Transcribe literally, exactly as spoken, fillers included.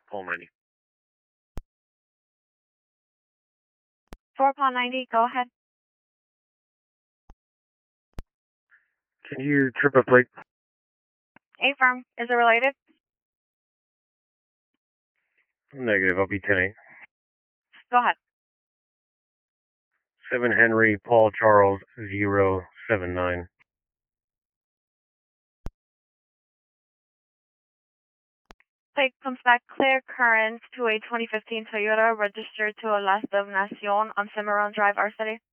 Paul ninety. four Paul ninety, go ahead. Can you trip a plate? A firm, is it related? Negative, I'll be ten eight. Go ahead. seven Henry Paul Charles zero seven nine. Plate comes back clear current to a twenty fifteen Toyota registered to a Las Nacion on Cimarron Drive, our city.